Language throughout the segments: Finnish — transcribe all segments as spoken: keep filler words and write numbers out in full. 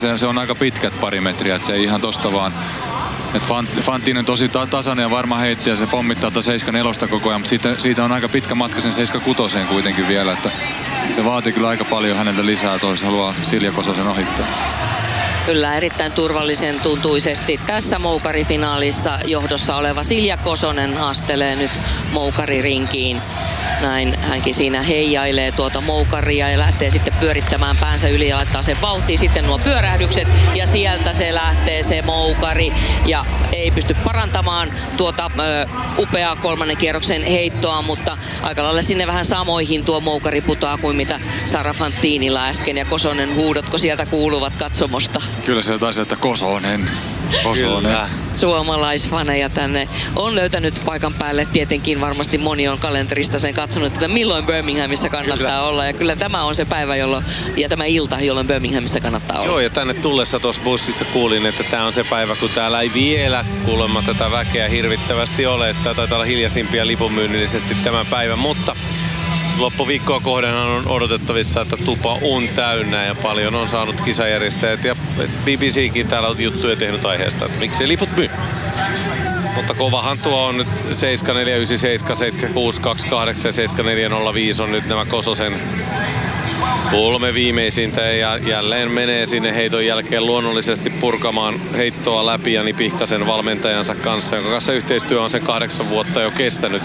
Se, se on aika pitkät pari metriä, että se ei ihan tosta vaan. Et Fantini on tosi tasainen ja varma heittäjä, se pommittaa tuota seitsemän neljä koko ajan, mutta siitä, siitä on aika pitkä matka sen seitsemän kuusi kuitenkin vielä, että se vaatii kyllä aika paljon häneltä lisää, jos haluaa Silja Kososen ohittaa. Kyllä erittäin turvallisen tuntuisesti tässä moukarifinaalissa johdossa oleva Silja Kosonen astelee nyt moukaririnkiin. Näin hänkin siinä heijailee tuota moukaria ja lähtee sitten pyörittämään päänsä yli ja laittaa sen vauhtiin. Sitten nuo pyörähdykset ja sieltä se lähtee se moukari ja ei pysty parantamaan tuota ö, upeaa kolmannen kierroksen heittoa, mutta aika lailla sinne vähän samoihin tuo moukari putoaa kuin mitä Sara Fantinilla äsken ja Kosonen huudotko sieltä kuuluvat katsomosta. Kyllä se taisi, että Kosonen. Kosonen. Kyllä. Suomalaisfaneja tänne on löytänyt paikan päälle. Tietenkin varmasti moni on kalenterista sen katsonut, että milloin Birminghamissa kannattaa kyllä olla. Ja kyllä tämä on se päivä jolloin, ja tämä ilta, jolloin Birminghamissa kannattaa olla. Joo, ja tänne tullessa tuossa bussissa kuulin, että tämä on se päivä, kun täällä ei vielä kuulemma tätä väkeä hirvittävästi ole. Että taitaa olla hiljaisimpia lipunmyynnillisesti tämän päivän, mutta loppuviikkoa kohdenhan on odotettavissa, että tupa on täynnä ja paljon on saanut kisajärjestäjät ja B B C:kin täällä on juttuja tehnyt aiheesta, että miksei liput myy. Mutta kovahan tuo on nyt seitsemän neljä yhdeksän seitsemän, seitsemän kuusi kaksikymmentäkahdeksan ja seitsemän neljä nolla viisi on nyt nämä Kososen kolme viimeisintä ja jälleen menee sinne heiton jälkeen luonnollisesti purkamaan heittoa läpi Jani Pihkasen valmentajansa kanssa, jonka kanssa yhteistyö on sen kahdeksan vuotta jo kestänyt.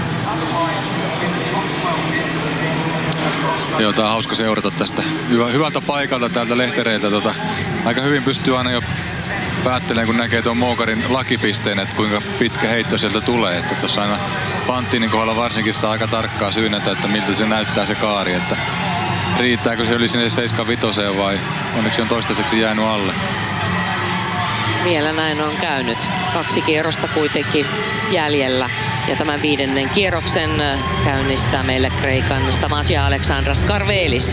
Joo, tää on hauska seurata tästä Hyvä, hyvältä paikalta täältä lehtereiltä. Tota, aika hyvin pystyy aina jo päättelemään, kun näkee tuon moukarin lakipisteen, että kuinka pitkä heitto sieltä tulee. Että tuossa aina Fantinin kohdalla varsinkin saa aika tarkkaa syynnetä, että miltä se näyttää se kaari. Että riittääkö se yli sinne seitsemän viisi vai onneksi on toistaiseksi jäänyt alle. Vielä näin on käynyt. Kaksi kierrosta kuitenkin jäljellä. Ja tämän viidennen kierroksen käynnistää meille Kreikan Stamatia Aleksandras Skarvelis.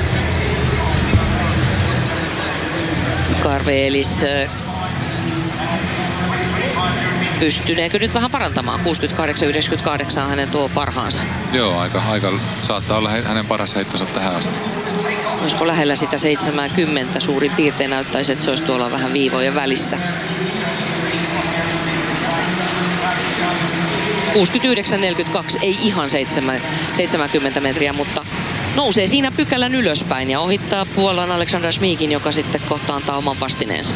Skarvelis pystyneekö nyt vähän parantamaan? kuusikymmentäkahdeksan yhdeksänkymmentäkahdeksan hänen tuo parhaansa. Joo, aika, aika saattaa olla hänen paras heittonsa tähän asti. Olisiko lähellä sitä seitsemänkymmentä? Suurin piirtein näyttäisi, että se olisi tuolla vähän viivojen välissä. kuusikymmentäyhdeksän neljäkymmentäkaksi, ei ihan seitsemänkymmentä metriä, mutta nousee siinä pykälän ylöspäin ja ohittaa Puolan Aleksandar Šmíkin, joka sitten kohta antaa oman vastineensa.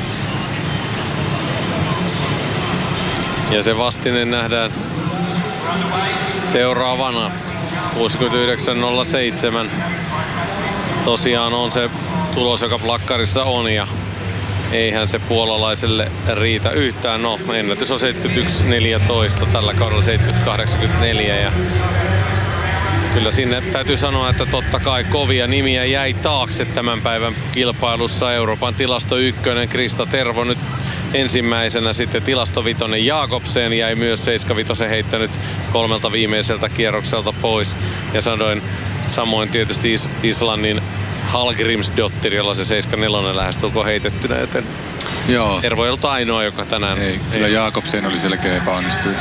Ja se vastine nähdään seuraavana. kuusikymmentäyhdeksän nolla seitsemän. Tosiaan on se tulos, joka plakkarissa on ja eihän se puolalaiselle riitä yhtään. No, ennätys on seitsemänkymmentäyksi neljätoista, tällä kaudella seitsemänkymmentä kahdeksankymmentäneljä. Ja kyllä sinne täytyy sanoa, että totta kai kovia nimiä jäi taakse tämän päivän kilpailussa. Euroopan tilasto ykkönen Krista Tervo nyt ensimmäisenä, sitten tilastovitonen Jakobsen jäi myös seitsemän viisi heittänyt kolmelta viimeiseltä kierrokselta pois. Ja sanoin samoin tietysti Is- Islannin Hallgrímsdóttir, jolla se seitsemän neljä lähestulkoon heitettynä, joten joo. Tervo ei ollut ainoa, joka tänään... Ei, kyllä Jakobsen oli selkeä epäonnistuja.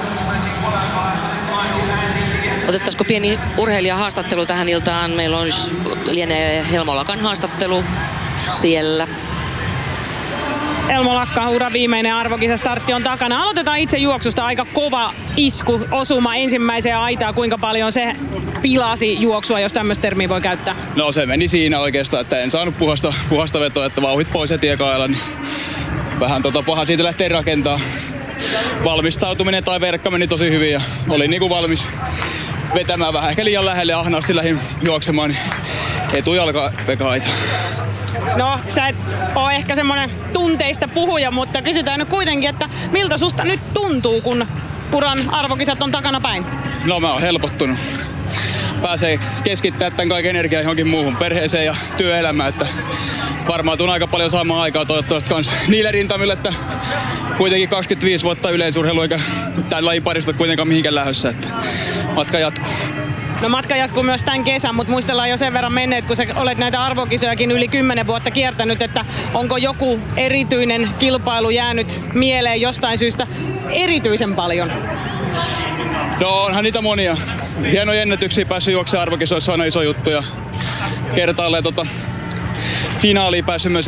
Otettaisiko pieni urheilijahaastattelu tähän iltaan? Meillä on lienee Helmo Lakan haastattelu siellä. Elmo Lakka, ura viimeinen arvokisastartti on takana. Aloitetaan itse juoksusta, aika kova isku, osuma ensimmäiseen aitaan. Kuinka paljon se pilasi juoksua, jos tämmöistä termiä voi käyttää? No se meni siinä oikeastaan, että en saanut puhasta, puhasta vetoa, että vauhit pois heti ekailla. Niin vähän tota paha siitä lähtee rakentaa. Valmistautuminen tai verkka meni tosi hyvin ja oli niinku valmis vetämään vähän ehkä liian lähelle ja ahnaasti lähdin juoksemaan etujalka eka-aita. No, sä et ole ehkä semmonen tunteista puhuja, mutta kysytään nyt kuitenkin, että miltä susta nyt tuntuu, kun uran arvokisat on takana päin? No mä oon helpottunut. Pääsee keskittämään tämän kaiken energiaa johonkin muuhun, perheeseen ja työelämään, että varmaan tuun aika paljon saamaan aikaa toivottavasti kans niille rintamille, että kuitenkin kaksikymmentäviisi vuotta yleisurheilu eikä tämän lajin parista kuitenkaan mihinkään lähdössä, että matka jatkuu. No matka jatkuu myös tämän kesän, mutta muistellaan jo sen verran menneet, kun sä olet näitä arvokisojakin yli kymmenen vuotta kiertänyt, että onko joku erityinen kilpailu jäänyt mieleen jostain syystä erityisen paljon? No onhan niitä monia. Hienoja ennätyksiä päässyt juoksemaan arvokisoissa, on iso juttu ja kertaalleen tota, finaaliin päässyt myös